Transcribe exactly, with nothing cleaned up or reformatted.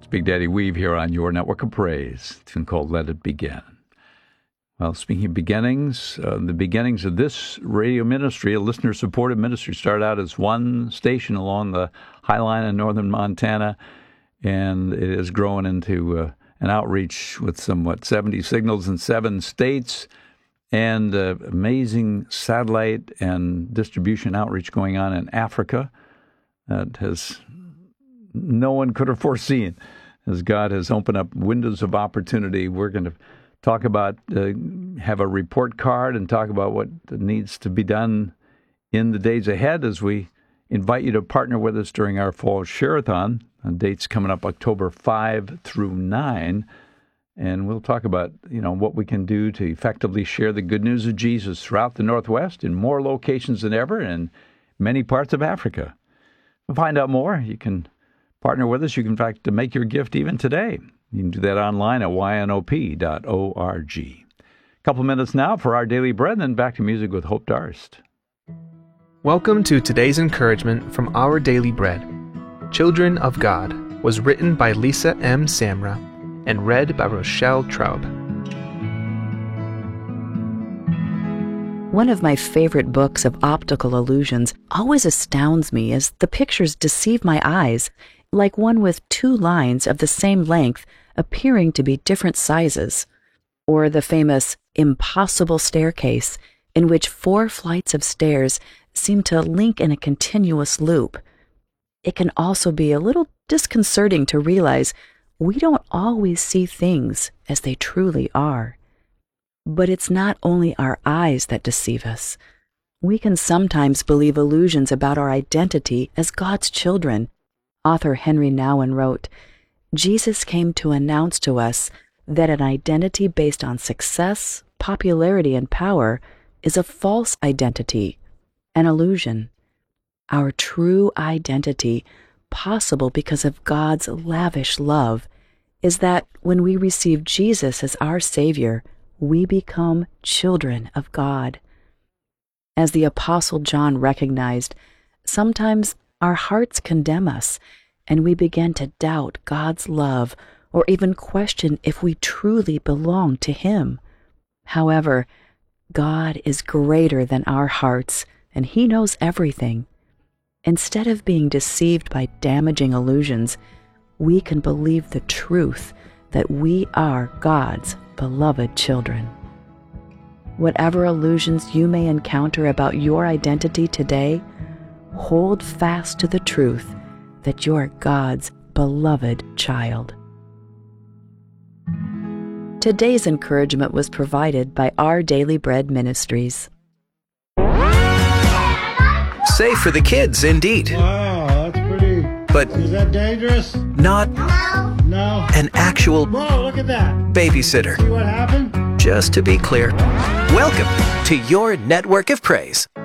Big Daddy Weave here on your Network of Praise. A tune called Let It Begin. Well, speaking of beginnings, uh, the beginnings of this radio ministry, a listener-supported ministry, started out as one station along the High Line in northern Montana, and it has grown into uh, an outreach with somewhat seventy signals in seven states, and uh, amazing satellite and distribution outreach going on in Africa that has no one could have foreseen. As God has opened up windows of opportunity, we're going to talk about, uh, have a report card and talk about what needs to be done in the days ahead as we invite you to partner with us during our fall share-a-thon. Dates coming up October fifth through ninth. And we'll talk about, you know, what we can do to effectively share the good news of Jesus throughout the Northwest in more locations than ever and many parts of Africa. To find out more, you can partner with us. You can, in fact, to make your gift even today. You can do that online at y n o p dot org. A couple minutes now for our daily bread, and then back to music with Hope Darst. Welcome to today's encouragement from Our Daily Bread. Children of God was written by Lisa M. Samra and read by Rochelle Traub. One of my favorite books of optical illusions always astounds me as the pictures deceive my eyes, like one with two lines of the same length appearing to be different sizes, or the famous impossible staircase in which four flights of stairs seem to link in a continuous loop. It can also be a little disconcerting to realize we don't always see things as they truly are. But it's not only our eyes that deceive us. We can sometimes believe illusions about our identity as God's children. Author Henry Nouwen wrote, Jesus came to announce to us that an identity based on success, popularity, and power is a false identity, an illusion. Our true identity, possible because of God's lavish love, is that when we receive Jesus as our Savior, we become children of God. As the Apostle John recognized, sometimes our hearts condemn us, and we begin to doubt God's love or even question if we truly belong to Him. However, God is greater than our hearts, and He knows everything. Instead of being deceived by damaging illusions, we can believe the truth that we are God's beloved children. Whatever illusions you may encounter about your identity today, hold fast to the truth that you're God's beloved child. Today's encouragement was provided by Our Daily Bread Ministries. Safe for the kids, indeed. Wow, that's pretty. But is that dangerous? Not No. No. an actual Whoa, look at that. babysitter. See what happened? Just to be clear, welcome to your Network of Praise.